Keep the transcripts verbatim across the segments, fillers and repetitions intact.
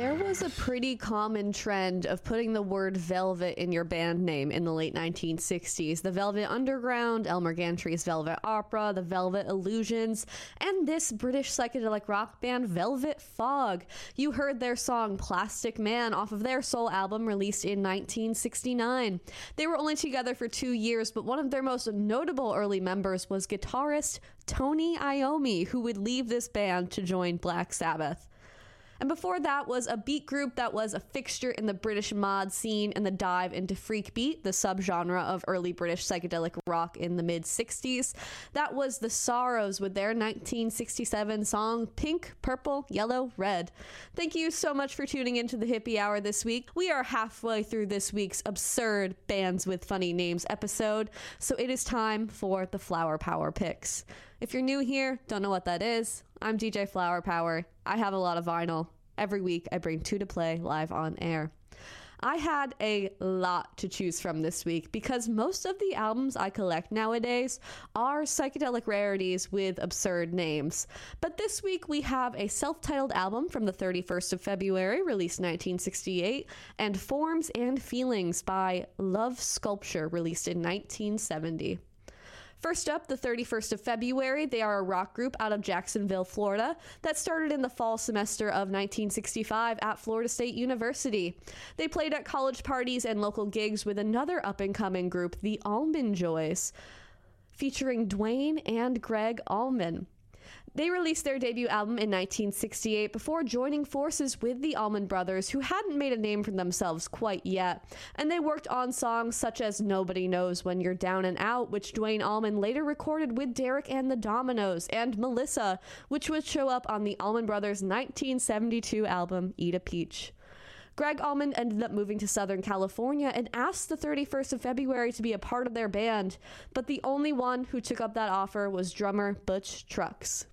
There was a pretty common trend of putting the word velvet in your band name in the late nineteen sixties. The Velvet Underground, Elmer Gantry's Velvet Opera, the Velvet Illusions, and this British psychedelic rock band Velvet Fog. You heard their song Plastic Man off of their Soul album released in nineteen sixty-nine. They were only together for two years, but one of their most notable early members was guitarist Tony Iommi, who would leave this band to join Black Sabbath. And before that was a beat group that was a fixture in the British mod scene and the dive into freak beat, the subgenre of early British psychedelic rock in the mid-sixties. That was the Sorrows with their nineteen sixty-seven song Pink, Purple, Yellow, Red. Thank you so much for tuning into the Hippie Hour this week. We are halfway through this week's absurd Bands with Funny Names episode, so it is time for the Flower Power picks. If you're new here, don't know what that is, I'm D J Flower Power. I have a lot of vinyl. Every week I bring two to play live on air. I had a lot to choose from this week because most of the albums I collect nowadays are psychedelic rarities with absurd names. But this week we have a self-titled album from the thirty-first of February, released nineteen sixty-eight, and Forms and Feelings by Love Sculpture, released in nineteen seventy. First up, the thirty-first of February, they are a rock group out of Jacksonville, Florida, that started in the fall semester of nineteen sixty-five at Florida State University. They played at college parties and local gigs with another up-and-coming group, the Allman Joys, featuring Dwayne and Greg Allman. They released their debut album in nineteen sixty-eight before joining forces with the Allman Brothers, who hadn't made a name for themselves quite yet, and they worked on songs such as Nobody Knows When You're Down and Out, which Dwayne Allman later recorded with Derek and the Dominoes, and Melissa, which would show up on the Allman Brothers' nineteen seventy-two album Eat a Peach. Greg Allman ended up moving to Southern California and asked the thirty-first of February to be a part of their band, but the only one who took up that offer was drummer Butch Trucks.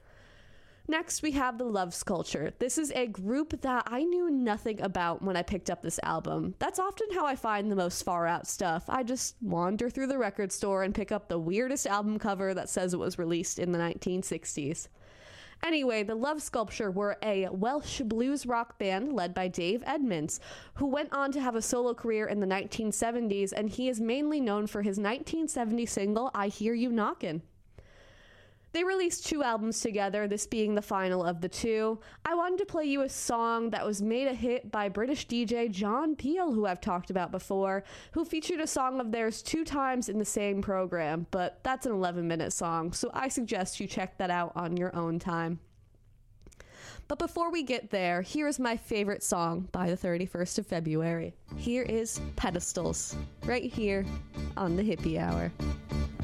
Next, we have the Love Sculpture. This is a group that I knew nothing about when I picked up this album. That's often how I find the most far-out stuff. I just wander through the record store and pick up the weirdest album cover that says it was released in the nineteen sixties. Anyway, the Love Sculpture were a Welsh blues rock band led by Dave Edmunds, who went on to have a solo career in the nineteen seventies, and he is mainly known for his nineteen seventy single, I Hear You Knockin'. They released two albums together, this being the final of the two. I wanted to play you a song that was made a hit by British D J John Peel, who I've talked about before, who featured a song of theirs two times in the same program, but that's an eleven minute song, so I suggest you check that out on your own time. But before we get there, here's my favorite song by the thirty-first of February. Here is Pedestals, right here on the Hippie Hour.